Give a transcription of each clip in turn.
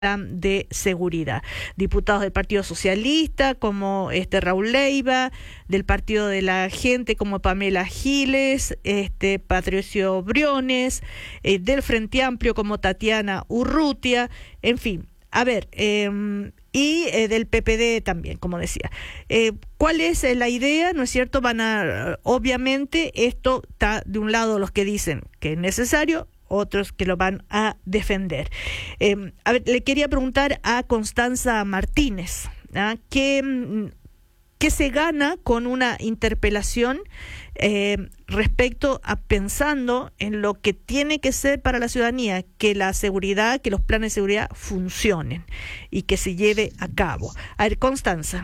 de seguridad. Diputados del Partido Socialista como Raúl Leiva, del Partido de la Gente como Pamela Giles, Patricio Briones, del Frente Amplio como Tatiana Urrutia, en fin. A ver, y del PPD también, como decía. ¿Cuál es la idea? ¿No es cierto? Obviamente, esto está de un lado los que dicen que es necesario, otros que lo van a defender. A ver, le quería preguntar a Constanza Martínez, ¿ah? ¿Qué se gana con una interpelación respecto a pensando en lo que tiene que ser para la ciudadanía, que la seguridad, que los planes de seguridad funcionen y que se lleve a cabo? A ver, Constanza.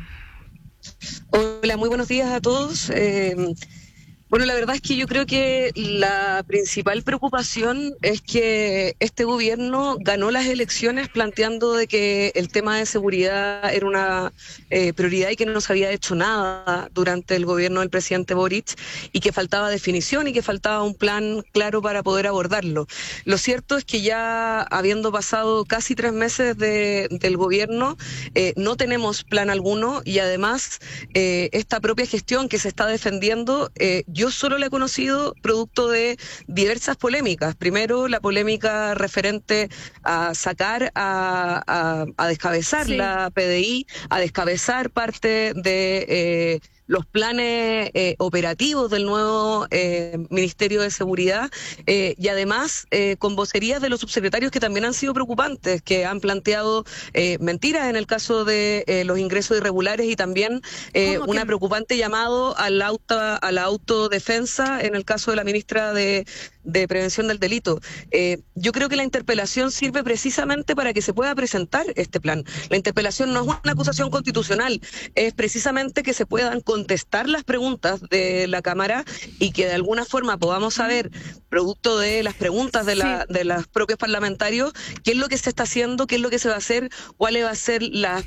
Hola, muy buenos días a todos. Bueno, la verdad es que yo creo que la principal preocupación es que este gobierno ganó las elecciones planteando de que el tema de seguridad era una prioridad y que no se había hecho nada durante el gobierno del presidente Boric y que faltaba definición y que faltaba un plan claro para poder abordarlo. Lo cierto es que ya habiendo pasado casi 3 meses del gobierno, no tenemos plan alguno y además esta propia gestión que se está defendiendo, yo solo la he conocido producto de diversas polémicas. Primero, la polémica referente a sacar, a descabezar la PDI, a descabezar parte de los planes operativos del nuevo Ministerio de Seguridad y además con vocerías de los subsecretarios que también han sido preocupantes, que han planteado mentiras en el caso de los ingresos irregulares y también una preocupante llamado a la autodefensa en el caso de la ministra de Prevención del Delito. Yo creo que la interpelación sirve precisamente para que se pueda presentar este plan. La interpelación no es una acusación constitucional, es precisamente que se puedan contestar las preguntas de la Cámara y que de alguna forma podamos saber, producto de las preguntas de los propios parlamentarios, qué es lo que se está haciendo, qué es lo que se va a hacer, cuáles van a ser las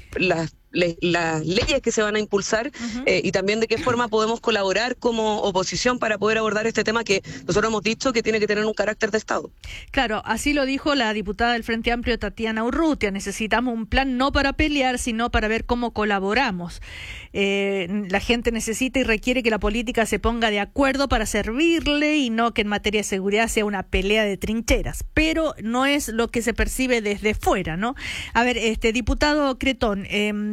leyes que se van a impulsar y también de qué forma podemos colaborar como oposición para poder abordar este tema que nosotros hemos dicho que tiene que tener un carácter de Estado. Claro, así lo dijo la diputada del Frente Amplio Tatiana Urrutia. Necesitamos un plan no para pelear, sino para ver cómo colaboramos. La gente necesita y requiere que la política se ponga de acuerdo para servirle y no que en materia de seguridad sea una pelea de trincheras. Pero no es lo que se percibe desde fuera, ¿no? A ver, diputado Cretón,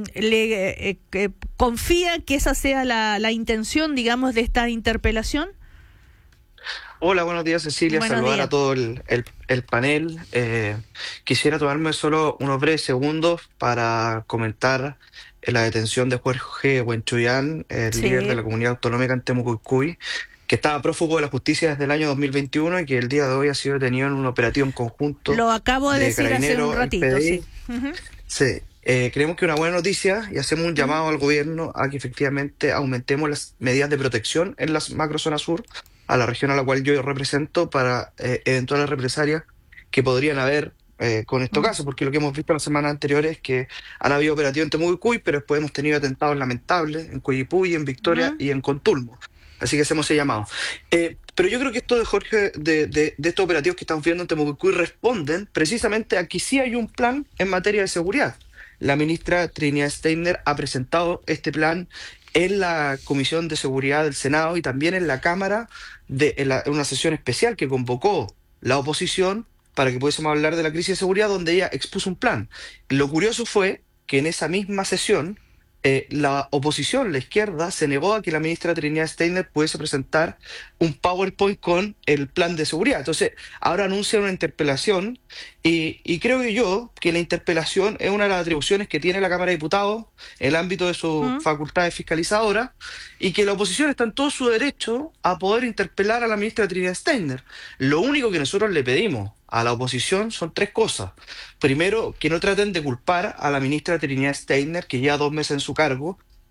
¿confía que esa sea la intención, digamos, de esta interpelación? Hola, buenos días, Cecilia. Buenos Saludar días a todo el panel. Quisiera tomarme solo unos breves segundos para comentar la detención de Jorge Huenchullán, el líder de la comunidad autonómica en Temucuicui, que estaba prófugo de la justicia desde el año 2021 y que el día de hoy ha sido detenido en un operativo en conjunto. Lo acabo de decir hace un Carabineros, ratito, PDI. sí. Uh-huh. Sí. Creemos que es una buena noticia y hacemos un llamado al gobierno a que efectivamente aumentemos las medidas de protección en las macrozona sur, a la región a la cual yo represento, para eventuales represalias que podrían haber con estos casos, porque lo que hemos visto las semanas anteriores es que han habido operativos en Temucuicui, pero después hemos tenido atentados lamentables en Coyipulli, en Victoria y en Contulmo. Así que hacemos ese llamado. Pero yo creo que esto de Jorge, de estos operativos que estamos viendo en Temucuicui responden precisamente a que sí hay un plan en materia de seguridad. La ministra Trinidad Steiner ha presentado este plan en la Comisión de Seguridad del Senado y también en la Cámara, en una sesión especial que convocó la oposición para que pudiésemos hablar de la crisis de seguridad, donde ella expuso un plan. Lo curioso fue que en esa misma sesión la oposición, la izquierda, se negó a que la ministra Trinidad Steiner pudiese presentar un PowerPoint con el plan de seguridad. Entonces, ahora anuncia una interpelación y creo yo que la interpelación es una de las atribuciones que tiene la Cámara de Diputados en el ámbito de sus facultades fiscalizadoras y que la oposición está en todo su derecho a poder interpelar a la ministra Trinidad Steiner. Lo único que nosotros le pedimos a la oposición son 3 cosas. Primero, que no traten de culpar a la ministra Trinidad Steiner, que lleva 2 meses en su cargo,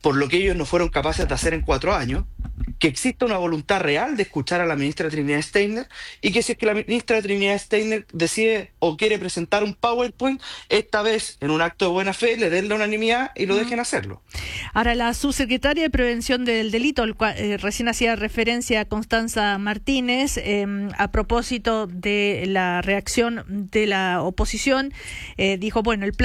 por lo que ellos no fueron capaces de hacer en 4 años, que exista una voluntad real de escuchar a la ministra Trinidad Steiner y que si es que la ministra Trinidad Steiner decide o quiere presentar un PowerPoint, esta vez en un acto de buena fe le den la unanimidad y lo dejen hacerlo. Ahora, la subsecretaria de Prevención del Delito, al cual recién hacía referencia a Constanza Martínez, a propósito de la reacción de la oposición, dijo, bueno, el plan